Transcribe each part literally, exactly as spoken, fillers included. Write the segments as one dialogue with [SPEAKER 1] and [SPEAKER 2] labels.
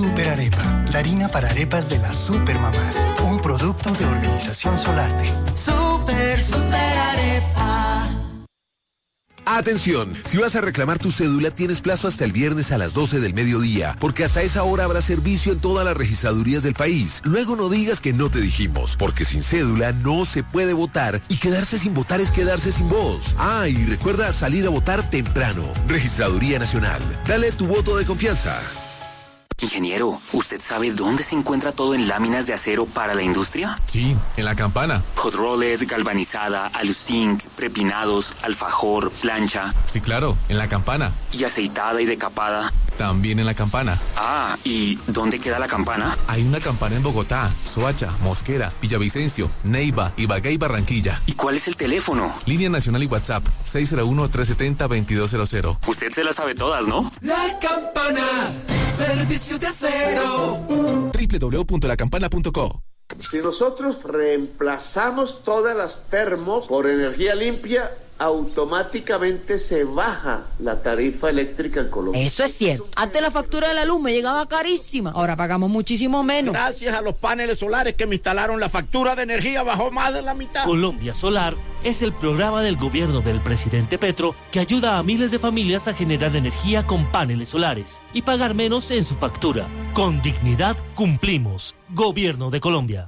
[SPEAKER 1] Super Arepa, la harina para arepas de las supermamás. Un producto de Organización Solarte.
[SPEAKER 2] Super, super arepa.
[SPEAKER 3] Atención, si vas a reclamar tu cédula tienes plazo hasta el viernes a las doce del mediodía, porque hasta esa hora habrá servicio en todas las registradurías del país. Luego no digas que no te dijimos, porque sin cédula no se puede votar y quedarse sin votar es quedarse sin voz. Ah, y recuerda salir a votar temprano. Registraduría Nacional. Dale tu voto de confianza.
[SPEAKER 4] Ingeniero, ¿usted sabe dónde se encuentra todo en láminas de acero para la industria?
[SPEAKER 5] Sí, en La Campana.
[SPEAKER 4] Hot roller, galvanizada, aluzinc, prepinados, alfajor, plancha.
[SPEAKER 5] Sí, claro, en La Campana.
[SPEAKER 4] ¿Y aceitada y decapada?
[SPEAKER 5] También en La Campana.
[SPEAKER 4] Ah, ¿y dónde queda La Campana?
[SPEAKER 5] Hay una campana en Bogotá, Soacha, Mosquera, Villavicencio, Neiva, Ibagué y Barranquilla.
[SPEAKER 4] ¿Y cuál es el teléfono?
[SPEAKER 5] Línea nacional y WhatsApp, seis cero uno, tres siete cero, veintidós cero cero.
[SPEAKER 4] Usted se las sabe todas, ¿no?
[SPEAKER 2] La Campana, servicio de acero.
[SPEAKER 5] doble u doble u doble u punto la campana punto co.
[SPEAKER 6] Si nosotros reemplazamos todas las termos por energía limpia, automáticamente se baja la tarifa eléctrica en Colombia.
[SPEAKER 7] Eso es cierto. Antes la factura de la luz me llegaba carísima. Ahora pagamos muchísimo menos.
[SPEAKER 8] Gracias a los paneles solares que me instalaron, la factura de energía bajó más de la mitad.
[SPEAKER 9] Colombia Solar es el programa del gobierno del presidente Petro que ayuda a miles de familias a generar energía con paneles solares y pagar menos en su factura. Con dignidad cumplimos. Gobierno de Colombia.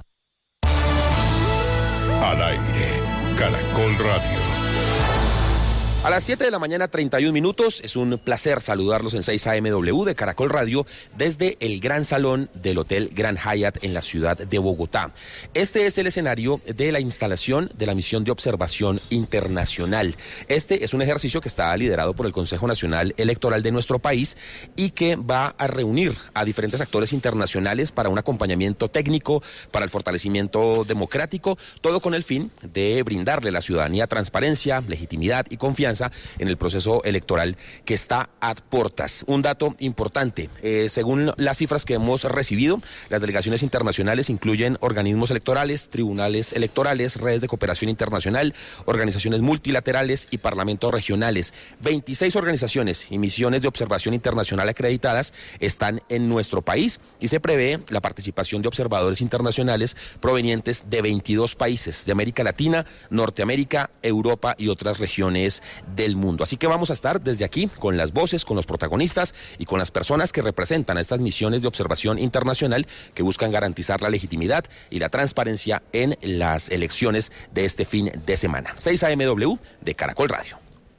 [SPEAKER 10] Al aire, Caracol Radio.
[SPEAKER 11] A las siete de la mañana, treinta y un minutos, es un placer saludarlos en seis A M W de Caracol Radio desde el Gran Salón del Hotel Grand Hyatt en la ciudad de Bogotá. Este es el escenario de la instalación de la misión de observación internacional. Este es un ejercicio que está liderado por el Consejo Nacional Electoral de nuestro país y que va a reunir a diferentes actores internacionales para un acompañamiento técnico, para el fortalecimiento democrático, todo con el fin de brindarle a la ciudadanía transparencia, legitimidad y confianza en el proceso electoral que está a portas. Un dato importante, eh, según las cifras que hemos recibido, las delegaciones internacionales incluyen organismos electorales, tribunales electorales, redes de cooperación internacional, organizaciones multilaterales y parlamentos regionales. veintiséis organizaciones y misiones de observación internacional acreditadas están en nuestro país y se prevé la participación de observadores internacionales provenientes de veintidós países de América Latina, Norteamérica, Europa y otras regiones del mundo. Así que vamos a estar desde aquí con las voces, con los protagonistas y con las personas que representan a estas misiones de observación internacional que buscan garantizar la legitimidad y la transparencia en las elecciones de este fin de semana. seis A M W de Caracol Radio.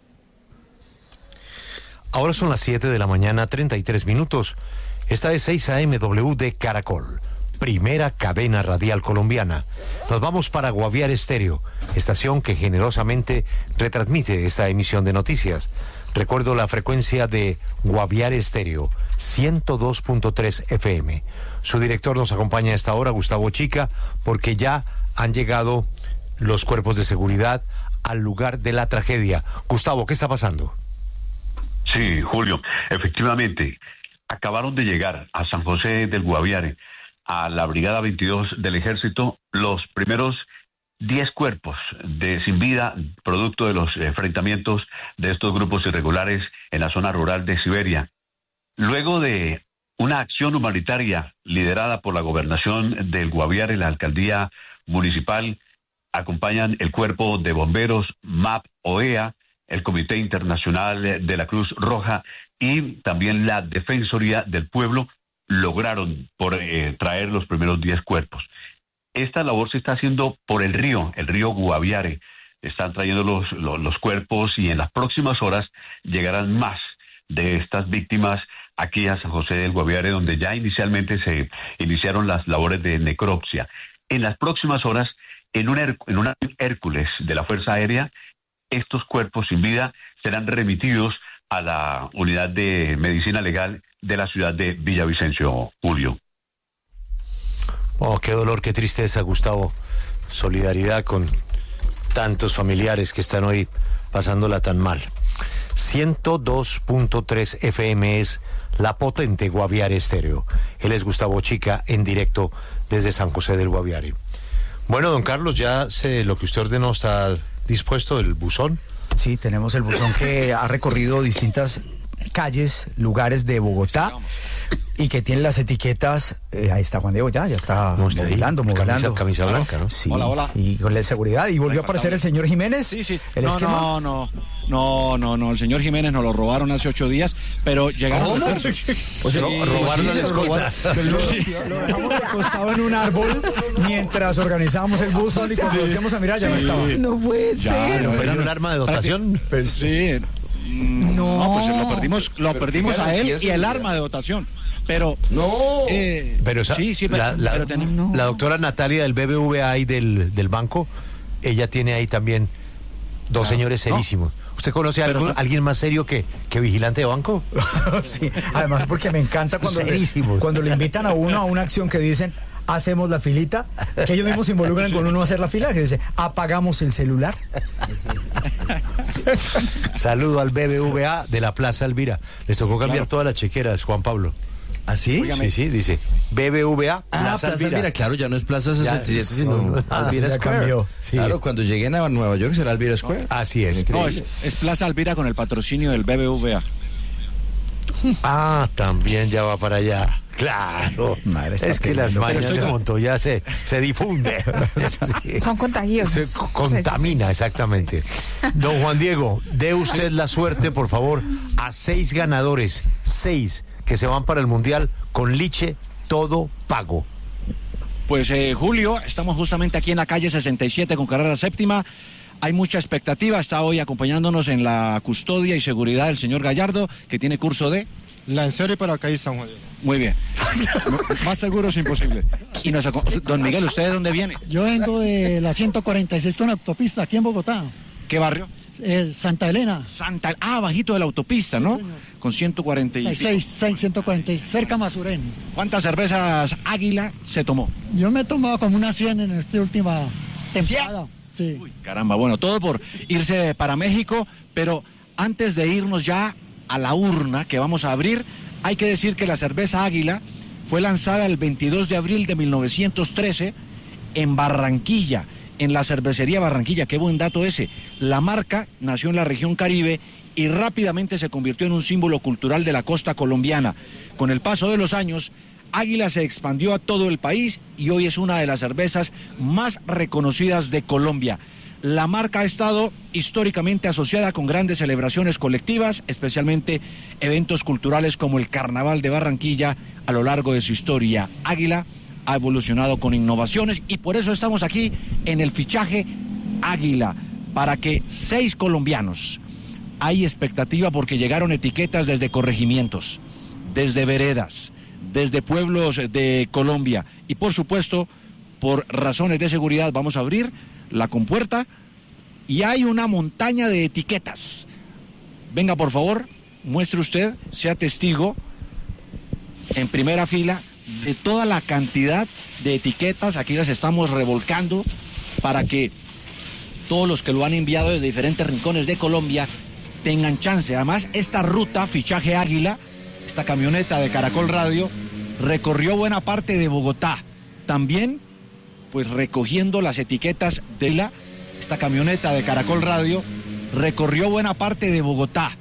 [SPEAKER 12] Ahora son las siete de la mañana, treinta y tres minutos. Esta es seis A M W de Caracol, primera cadena radial colombiana. Nos vamos para Guaviare Estéreo, estación que generosamente retransmite esta emisión de noticias. Recuerdo la frecuencia de Guaviare Estéreo, ciento dos punto tres F M. Su director nos acompaña a esta hora, Gustavo Chica, porque ya han llegado los cuerpos de seguridad al lugar de la tragedia. Gustavo, ¿qué está pasando?
[SPEAKER 13] Sí, Julio, efectivamente, acabaron de llegar a San José del Guaviare, a la Brigada veintidós del Ejército, los primeros diez cuerpos de sin vida, producto de los enfrentamientos de estos grupos irregulares en la zona rural de Siberia. Luego de una acción humanitaria liderada por la gobernación del Guaviare y la alcaldía municipal, acompañan el cuerpo de bomberos M A P O E A, el Comité Internacional de la Cruz Roja y también la Defensoría del Pueblo, lograron por eh, traer los primeros diez cuerpos. Esta labor se está haciendo por el río, el río Guaviare. Están trayendo los, los, los cuerpos y en las próximas horas llegarán más de estas víctimas aquí a San José del Guaviare, donde ya inicialmente se iniciaron las labores de necropsia. En las próximas horas, en un, en un Hércules de la Fuerza Aérea, estos cuerpos sin vida serán remitidos a la unidad de medicina legal de la ciudad de Villavicencio, Julio.
[SPEAKER 12] Oh, qué dolor, qué tristeza, Gustavo. Solidaridad con tantos familiares que están hoy pasándola tan mal. ciento dos punto tres F M es la potente Guaviare Estéreo. Él es Gustavo Chica, en directo desde San José del Guaviare. Bueno, don Carlos, ya sé lo que usted ordenó, ¿está dispuesto el buzón?
[SPEAKER 14] Sí, tenemos el buzón que ha recorrido distintas calles, lugares de Bogotá. y que tiene las etiquetas, eh, ahí está Juan Diego, ya, ya está
[SPEAKER 12] No, está ahí.
[SPEAKER 14] modelando, modelando.
[SPEAKER 12] Camisa, camisa blanca, ¿no?
[SPEAKER 14] Sí,
[SPEAKER 8] Hola, hola.
[SPEAKER 14] y con la seguridad, y volvió a aparecer el señor Jiménez.
[SPEAKER 8] Sí, sí.
[SPEAKER 14] El
[SPEAKER 8] no,
[SPEAKER 14] esquema.
[SPEAKER 8] no, no, no, no, no, el señor Jiménez nos lo robaron hace ocho días, pero llegaron
[SPEAKER 14] ¿Cómo?
[SPEAKER 8] los tercios.
[SPEAKER 14] O sea,
[SPEAKER 8] Sí,
[SPEAKER 14] robaron
[SPEAKER 8] sí,
[SPEAKER 14] la
[SPEAKER 8] se lo
[SPEAKER 14] escolta.
[SPEAKER 8] robaron.
[SPEAKER 14] Lo,
[SPEAKER 8] Sí.
[SPEAKER 14] lo dejamos acostado en un árbol mientras organizábamos el buzón y cuando volteamos a mirar ya no estaba.
[SPEAKER 7] No puede
[SPEAKER 8] Ya,
[SPEAKER 7] ser.
[SPEAKER 8] no,
[SPEAKER 12] ¿Era un arma de dotación?
[SPEAKER 8] Pues sí. Mm,
[SPEAKER 7] No.
[SPEAKER 8] No, pues lo perdimos, lo
[SPEAKER 6] Pero
[SPEAKER 8] perdimos
[SPEAKER 6] qué
[SPEAKER 8] a él
[SPEAKER 6] garantía
[SPEAKER 8] y
[SPEAKER 6] de
[SPEAKER 8] el
[SPEAKER 6] seguridad.
[SPEAKER 8] arma de dotación. Pero
[SPEAKER 6] No.
[SPEAKER 8] eh,
[SPEAKER 12] Pero esa-
[SPEAKER 8] sí, sí, pero,
[SPEAKER 12] la, la-
[SPEAKER 8] pero ten-
[SPEAKER 12] la doctora Natalia del B B V A y del, del banco, ella tiene ahí también dos señores serísimos. ¿Usted conoce a
[SPEAKER 8] Pero
[SPEAKER 12] algo-
[SPEAKER 8] no-
[SPEAKER 12] alguien más serio que, que vigilante de banco?
[SPEAKER 14] Sí, además porque me encanta cuando le,
[SPEAKER 12] Serísimos.
[SPEAKER 14] cuando le invitan a uno a una acción que dicen hacemos la filita, que ellos mismos se involucran con uno a hacer la fila, que dice apagamos el celular.
[SPEAKER 12] Saludo al B B V A de la Plaza Elvira. Les tocó cambiar
[SPEAKER 8] Claro.
[SPEAKER 12] todas las chequeras, Juan Pablo.
[SPEAKER 15] ¿Ah, sí?
[SPEAKER 12] Sí, sí, dice B B V A
[SPEAKER 15] Ah,
[SPEAKER 12] Plaza,
[SPEAKER 15] Plaza
[SPEAKER 12] Elvira.
[SPEAKER 15] Elvira, claro, ya no es Plaza
[SPEAKER 12] Ya,
[SPEAKER 15] sesenta y siete,
[SPEAKER 12] sí,
[SPEAKER 15] sino
[SPEAKER 12] no, ah,
[SPEAKER 15] Elvira
[SPEAKER 14] ya
[SPEAKER 15] Square.
[SPEAKER 14] cambió.
[SPEAKER 12] Sí.
[SPEAKER 15] Claro, cuando lleguen a Nueva York será Elvira Square.
[SPEAKER 12] Así es.
[SPEAKER 8] no, es, es Plaza Alvira con el patrocinio del B B V A.
[SPEAKER 12] Ah, también ya va para allá. Claro.
[SPEAKER 14] Madre, está
[SPEAKER 12] Es que las
[SPEAKER 14] peleando.
[SPEAKER 12] mañas
[SPEAKER 14] Pero
[SPEAKER 12] de
[SPEAKER 14] estoy-
[SPEAKER 12] Montoya se, se difunde. Sí.
[SPEAKER 7] Son contagiosos.
[SPEAKER 12] Se co- contamina, exactamente. Don Juan Diego, dé usted la suerte, por favor, a seis ganadores, seis que se van para el Mundial con liche todo pago.
[SPEAKER 8] Pues eh, Julio, estamos justamente aquí en la calle sesenta y siete con carrera séptima. Hay mucha expectativa, está hoy acompañándonos en la custodia y seguridad el señor Gallardo, que tiene curso de...
[SPEAKER 16] Lancero y paracaidista, Juan Diego.
[SPEAKER 8] Muy bien. Más seguro es imposible. Y nos aco- don Miguel, ¿usted de dónde viene?
[SPEAKER 17] Yo vengo de la ciento cuarenta y seis con autopista aquí en Bogotá.
[SPEAKER 8] ¿Qué barrio?
[SPEAKER 17] Eh, Santa Elena.
[SPEAKER 8] Santa... Ah, bajito de la autopista, ¿no? Con ciento cuarenta y
[SPEAKER 17] seis, seis, ciento cuarenta y seis, cerca a Masurén.
[SPEAKER 8] ¿Cuántas cervezas Águila se tomó?
[SPEAKER 17] Yo me he tomado como unas cien en esta última temporada. Sí.
[SPEAKER 8] Caramba, bueno, todo por irse para México, pero antes de irnos ya a la urna que vamos a abrir, hay que decir que la cerveza Águila fue lanzada el veintidós de abril de mil novecientos trece en Barranquilla, en la cervecería Barranquilla. Qué buen dato ese. La marca nació en la región Caribe y rápidamente se convirtió en un símbolo cultural de la costa colombiana. Con el paso de los años, Águila se expandió a todo el país y hoy es una de las cervezas más reconocidas de Colombia. La marca ha estado históricamente asociada con grandes celebraciones colectivas, especialmente eventos culturales como el Carnaval de Barranquilla a lo largo de su historia. Águila ha evolucionado con innovaciones y por eso estamos aquí en el fichaje Águila, para que seis colombianos, hay expectativa porque llegaron etiquetas desde corregimientos, desde veredas, desde pueblos de Colombia y por supuesto, por razones de seguridad vamos a abrir la compuerta y hay una montaña de etiquetas. Venga, por favor, muestre usted, sea testigo en primera fila de toda la cantidad de etiquetas. Aquí las estamos revolcando para que todos los que lo han enviado desde diferentes rincones de Colombia tengan chance. Además, esta ruta, fichaje Águila, esta camioneta de Caracol Radio, recorrió buena parte de Bogotá. También, pues recogiendo las etiquetas de la, esta camioneta de Caracol Radio, recorrió buena parte de Bogotá.